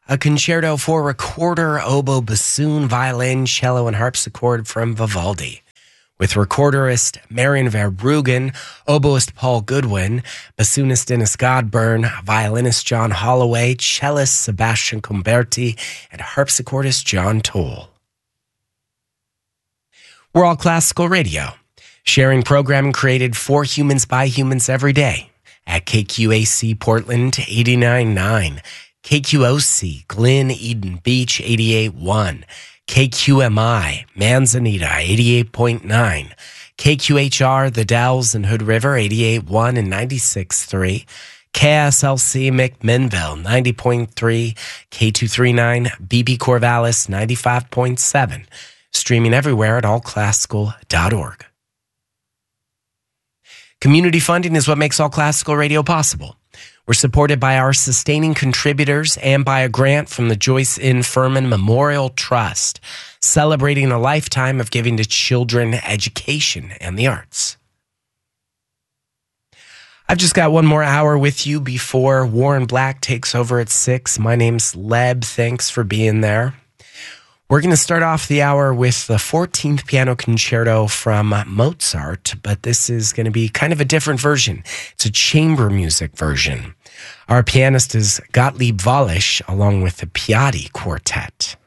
a concerto for recorder, oboe, bassoon, violin, cello, and harpsichord from Vivaldi, with recorderist Marion Verbruggen, oboist Paul Goodwin, bassoonist Dennis Godburn, violinist John Holloway, cellist Sebastian Comberti, and harpsichordist John Toll. We're All Classical Radio, sharing programming created for humans by humans every day at KQAC Portland 89.9, KQOC Glen Eden Beach 88.1, KQMI Manzanita 88.9, KQHR The Dalles and Hood River 88.1 and 96.3, KSLC McMinnville 90.3, K239 BB Corvallis 95.7, streaming everywhere at allclassical.org. Community funding is what makes All Classical Radio possible. We're supported by our sustaining contributors and by a grant from the Joyce N. Furman Memorial Trust, celebrating a lifetime of giving to children education and the arts. I've just got one more hour with you before Warren Black takes over at 6. My name's Leb. Thanks for being there. We're going to start off the hour with the 14th Piano Concerto from Mozart, but this is going to be kind of a different version. It's a chamber music version. Our pianist is Gottlieb Wallisch, along with the Piatti Quartet.